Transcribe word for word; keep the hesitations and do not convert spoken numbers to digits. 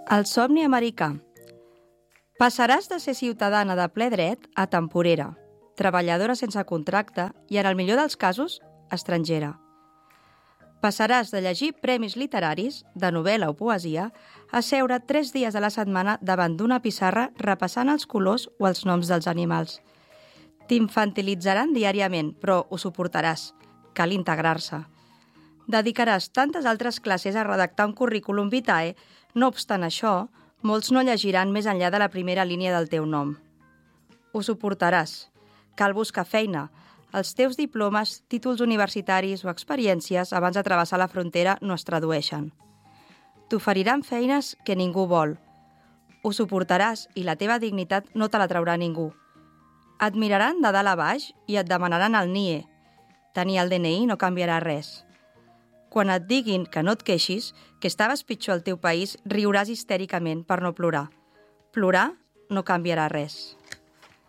El somni americà. Passaràs de ser ciutadana de ple dret a temporera, treballadora sense contracte i, en el millor dels casos, estrangera. Passaràs de llegir premis literaris, de novel·la o poesia, a seure tres dies a la setmana davant d'una pissarra repassant els colors o els noms dels animals. T'infantilitzaran diàriament, però ho suportaràs. Cal integrar-se. Dedicaràs tantes altres classes a redactar un currículum vitae, no obstant això, molts no llegiran més enllà de la primera línia del teu nom. Ho suportaràs. Cal buscar feina. Els teus diplomes, títols universitaris o experiències abans de travessar la frontera no es tradueixen. T'oferiran feines que ningú vol. Ho suportaràs i la teva dignitat no te la traurà ningú. Et miraran de dalt a baix i et demanaran el N I E. Tenir el D N I no canviarà res. Quan et diguin que no et queixis, que estaves pitjor al teu país, riuràs histèricament per no plorar. Plorar no canviarà res.